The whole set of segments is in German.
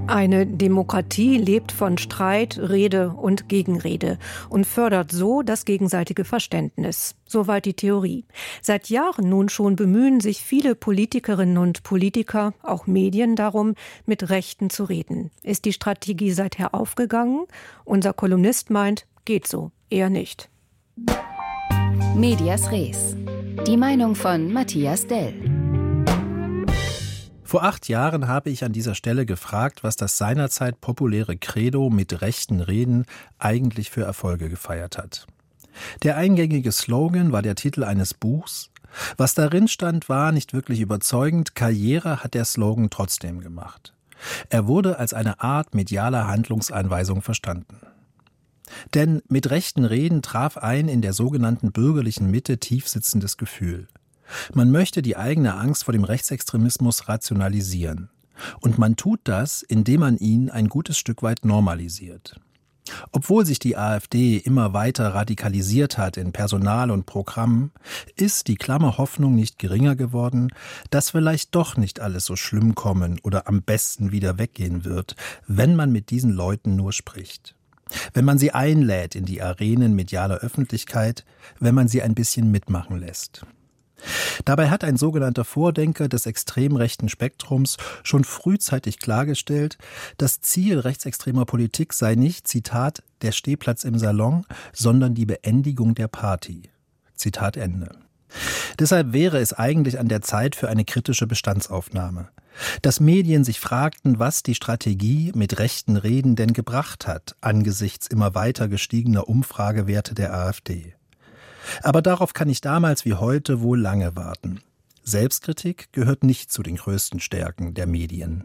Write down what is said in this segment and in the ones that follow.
Eine Demokratie lebt von Streit, Rede und Gegenrede und fördert so das gegenseitige Verständnis. Soweit die Theorie. Seit Jahren nun schon bemühen sich viele Politikerinnen und Politiker, auch Medien, darum, mit Rechten zu reden. Ist die Strategie seither aufgegangen? Unser Kolumnist meint, geht so, eher nicht. Medias Res. Die Meinung von Matthias Dell. Vor 8 Jahren habe ich an dieser Stelle gefragt, was das seinerzeit populäre Credo mit rechten Reden eigentlich für Erfolge gefeiert hat. Der eingängige Slogan war der Titel eines Buchs. Was darin stand, war nicht wirklich überzeugend. Karriere hat der Slogan trotzdem gemacht. Er wurde als eine Art medialer Handlungseinweisung verstanden. Denn mit rechten Reden traf ein in der sogenannten bürgerlichen Mitte tief sitzendes Gefühl. Man möchte die eigene Angst vor dem Rechtsextremismus rationalisieren. Und man tut das, indem man ihn ein gutes Stück weit normalisiert. Obwohl sich die AfD immer weiter radikalisiert hat in Personal und Programm, ist die klamme Hoffnung nicht geringer geworden, dass vielleicht doch nicht alles so schlimm kommen oder am besten wieder weggehen wird, wenn man mit diesen Leuten nur spricht. Wenn man sie einlädt in die Arenen medialer Öffentlichkeit, wenn man sie ein bisschen mitmachen lässt. Dabei hat ein sogenannter Vordenker des extrem rechten Spektrums schon frühzeitig klargestellt, das Ziel rechtsextremer Politik sei nicht, Zitat, der Stehplatz im Salon, sondern die Beendigung der Party. Zitat Ende. Deshalb wäre es eigentlich an der Zeit für eine kritische Bestandsaufnahme. Dass Medien sich fragten, was die Strategie mit rechten Reden denn gebracht hat, angesichts immer weiter gestiegener Umfragewerte der AfD. Aber darauf kann ich damals wie heute wohl lange warten. Selbstkritik gehört nicht zu den größten Stärken der Medien.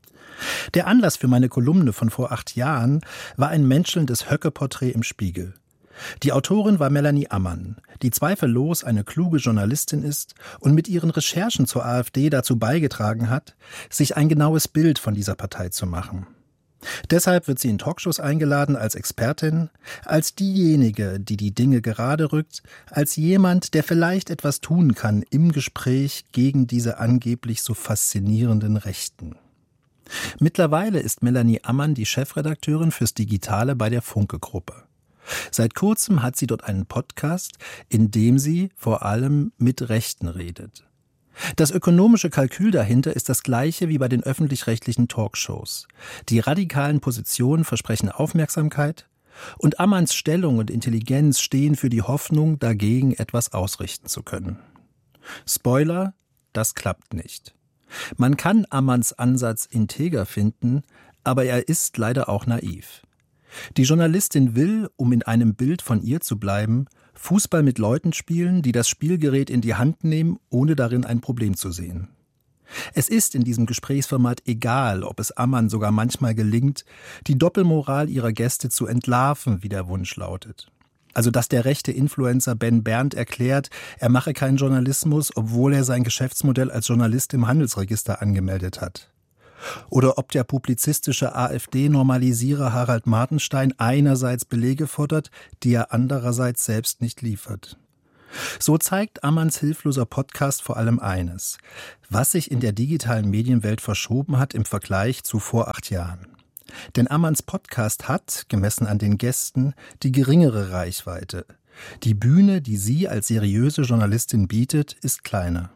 Der Anlass für meine Kolumne von vor 8 Jahren war ein menschelndes Höcke-Porträt im Spiegel. Die Autorin war Melanie Ammann, die zweifellos eine kluge Journalistin ist und mit ihren Recherchen zur AfD dazu beigetragen hat, sich ein genaues Bild von dieser Partei zu machen. Deshalb wird sie in Talkshows eingeladen als Expertin, als diejenige, die die Dinge gerade rückt, als jemand, der vielleicht etwas tun kann im Gespräch gegen diese angeblich so faszinierenden Rechten. Mittlerweile ist Melanie Ammann die Chefredakteurin fürs Digitale bei der Funke-Gruppe. Seit kurzem hat sie dort einen Podcast, in dem sie vor allem mit Rechten redet. Das ökonomische Kalkül dahinter ist das gleiche wie bei den öffentlich-rechtlichen Talkshows. Die radikalen Positionen versprechen Aufmerksamkeit und Ammanns Stellung und Intelligenz stehen für die Hoffnung, dagegen etwas ausrichten zu können. Spoiler, das klappt nicht. Man kann Ammanns Ansatz integer finden, aber er ist leider auch naiv. Die Journalistin will, um in einem Bild von ihr zu bleiben, Fußball mit Leuten spielen, die das Spielgerät in die Hand nehmen, ohne darin ein Problem zu sehen. Es ist in diesem Gesprächsformat egal, ob es Ammann sogar manchmal gelingt, die Doppelmoral ihrer Gäste zu entlarven, wie der Wunsch lautet. Also dass der rechte Influencer Ben Berndt erklärt, er mache keinen Journalismus, obwohl er sein Geschäftsmodell als Journalist im Handelsregister angemeldet hat. Oder ob der publizistische AfD-Normalisierer Harald Martenstein einerseits Belege fordert, die er andererseits selbst nicht liefert. So zeigt Ammanns hilfloser Podcast vor allem eines, was sich in der digitalen Medienwelt verschoben hat im Vergleich zu vor 8 Jahren. Denn Ammanns Podcast hat, gemessen an den Gästen, die geringere Reichweite. Die Bühne, die sie als seriöse Journalistin bietet, ist kleiner.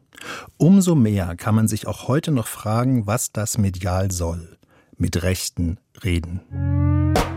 Umso mehr kann man sich auch heute noch fragen, was das medial soll. Mit Rechten reden.